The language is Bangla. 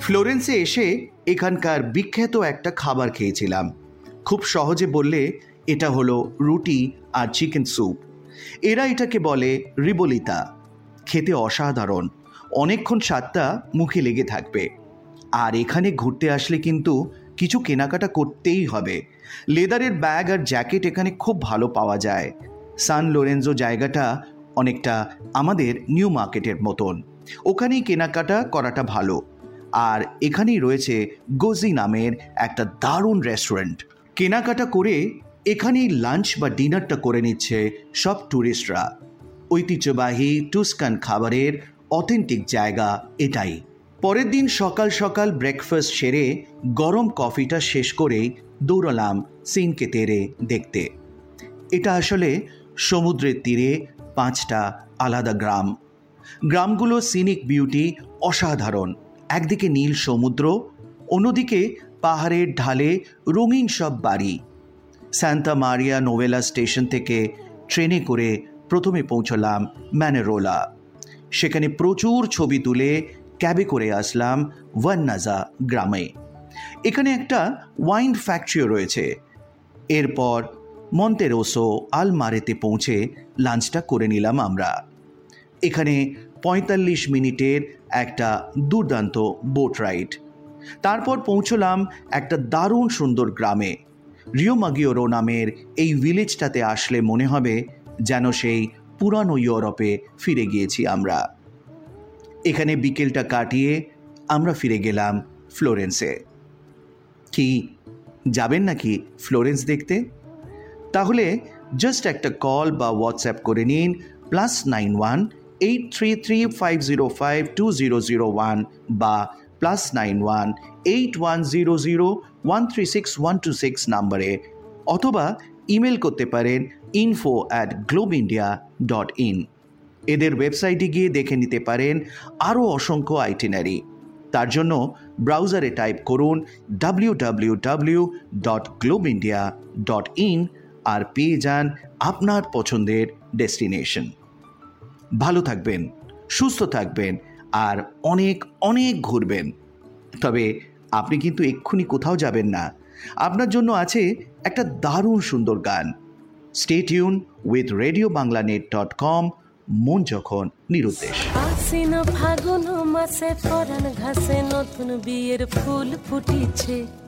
ফ্লোরেন্সে এসে এখানকার বিখ্যাত একটা খাবার খেয়েছিলাম। খুব সহজে বললে এটা হলো রুটি আর চিকেন স্যুপ। এরা এটাকে বলে রিবোলিতা। খেতে অসাধারণ, অনেকক্ষণ স্বাদটা মুখে লেগে থাকবে। আর এখানে ঘুরতে আসলে কিন্তু কিছু কেনাকাটা করতেই হবে। লেদারের ব্যাগ আর জ্যাকেট এখানে খুব ভালো পাওয়া যায়। সান লোরেঞ্জো জায়গাটা অনেকটা আমাদের নিউ মার্কেটের মতন, ওখানেই কেনাকাটা করাটা ভালো। আর এখানেই রয়েছে গোজি নামের একটা দারুণ রেস্টুরেন্ট। কেনাকাটা করে এখানেই লাঞ্চ বা ডিনারটা করে নিচ্ছে সব ট্যুরিস্টরা। ঐতিহ্যবাহী টুস্কান খাবারের অথেন্টিক জায়গা এটাই। পরের দিন সকাল সকাল ব্রেকফাস্ট সেরে গরম কফিটা শেষ করেই দৌড়ালাম সিনকে তেরে দেখতে। এটা আসলে সমুদ্রের তীরে 5টা আলাদা গ্রাম। গ্রামগুলোর সিনিক বিউটি অসাধারণ। একদিকে নীল সমুদ্র, অন্যদিকে পাহাড়ের ঢালে রঙিন সব বাড়ি। সান্তা মারিয়া নোভেলা স্টেশন থেকে ট্রেনে করে প্রথমে পৌঁছলাম ম্যানেরোলা। সেখানে প্রচুর ছবি তুলে ক্যাবে করে আসলাম ভান্নাজা গ্রামে। এখানে একটা ওয়াইন ফ্যাক্টরিও রয়েছে। এরপর মন্তেরোসো আলমারেতে পৌঁছে লাঞ্চটা করে নিলাম আমরা। এখানে 45 মিনিটের একটা দুর্দান্ত বোট রাইড। তারপর পৌঁছলাম একটা দারুণ সুন্দর গ্রামে। রিওমাগিওরো নামের এই ভিলেজটাতে আসলে মনে হবে যেন সেই পুরানো ইউরোপে ফিরে গিয়েছি আমরা। এখানে বিকেলটা কাটিয়ে আমরা ফিরে গেলাম ফ্লোরেন্সে। কি যাবেন নাকি ফ্লোরেন্স দেখতে? তাহলে জাস্ট একটা কল বা হোয়াটসঅ্যাপ করে নিন +91 833 505 2001 বা +91 8100 136 126 নাম্বারে, অথবা ইমেল করতে পারেন info@globeindia.in। এদের ওয়েবসাইটে গিয়ে দেখে নিতে পারেন আরও অসংখ্য আইটিনারি। তার জন্য ব্রাউজারে টাইপ করুন www.globeindia.in আর পেয়ে যান আপনার পছন্দের ডেস্টিনেশন। ভালো থাকবেন, সুস্থ থাকবেন আর অনেক অনেক ঘুরবেন। তবে আপনি কিন্তু এক্ষুনি কোথাও যাবেন না, আপনার জন্য আছে একটা দারুণ সুন্দর গান। স্টে টিউন উইথ radiobanglanet.com, মন যখন নিরুদ্দেশ। ফাগুন মাসে পরাণ ঘাসে নতুন বিয়ের ফুল ফুটিছে।